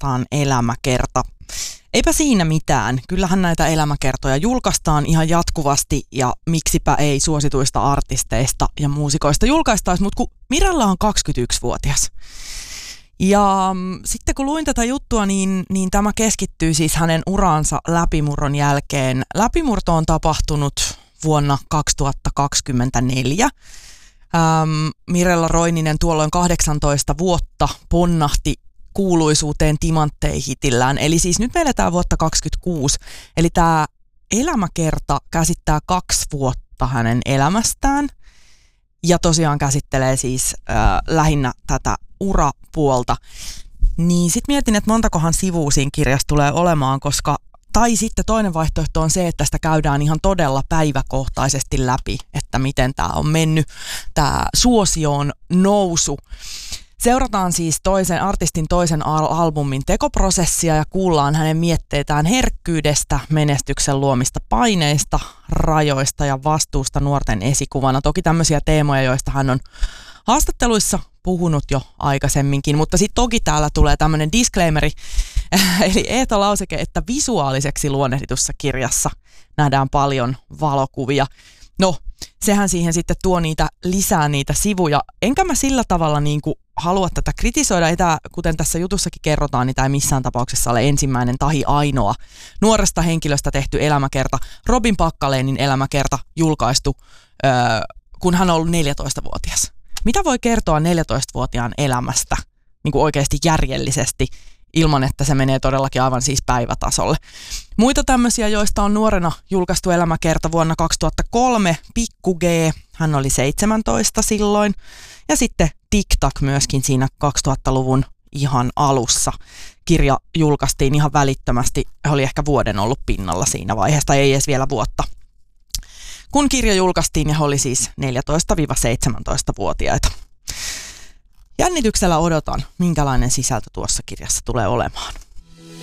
julkaistaan elämäkerta. Eipä siinä mitään. Kyllähän näitä elämäkertoja julkaistaan ihan jatkuvasti ja miksipä ei suosituista artisteista ja muusikoista julkaistaisi, mutta kun Mirella on 21-vuotias. Ja sitten kun luin tätä juttua, niin tämä keskittyy siis hänen uraansa läpimurron jälkeen. Läpimurto on tapahtunut vuonna 2024. Mirella Roininen tuolloin 18 vuotta ponnahti kuuluisuuteen timanttei-hitillään. Eli siis nyt me eletään vuotta 2026. Eli tämä elämäkerta käsittää 2 vuotta hänen elämästään. Ja tosiaan käsittelee siis lähinnä tätä urapuolta. Niin sitten mietin, että montakohan sivua siinä kirjassa tulee olemaan, koska tai sitten toinen vaihtoehto on se, että sitä käydään ihan todella päiväkohtaisesti läpi, että miten tämä on mennyt, tämä suosion nousu. Seurataan siis artistin toisen albumin tekoprosessia ja kuullaan hänen mietteitään herkkyydestä, menestyksen luomista paineista, rajoista ja vastuusta nuorten esikuvana. Toki tämmöisiä teemoja, joista hän on haastatteluissa puhunut jo aikaisemminkin, mutta sitten toki täällä tulee tämmöinen disclaimeri, eli eetolauseke, että visuaaliseksi luonnehditussa kirjassa nähdään paljon valokuvia. No, sehän siihen sitten tuo lisää niitä sivuja. Enkä mä sillä tavalla niin kuin halua tätä kritisoida. Ei tämä, kuten tässä jutussakin kerrotaan, niin tämä ei missään tapauksessa ole ensimmäinen tahi ainoa nuoresta henkilöstä tehty elämäkerta. Robin Packalénin elämäkerta julkaistu, kun hän on ollut 14-vuotias. Mitä voi kertoa 14-vuotiaan elämästä niin kuin oikeasti järjellisesti ilman, että se menee todellakin aivan siis päivätasolle? Muita tämmöisiä, joista on nuorena julkaistu elämäkerta vuonna 2003, Pikku G, hän oli 17 silloin, ja sitten TikTok myöskin siinä 2000-luvun ihan alussa. Kirja julkaistiin ihan välittömästi, he oli ehkä vuoden ollut pinnalla siinä vaiheessa, tai ei edes vielä vuotta. Kun kirja julkaistiin, he oli siis 14-17-vuotiaita. Jännityksellä odotan, minkälainen sisältö tuossa kirjassa tulee olemaan.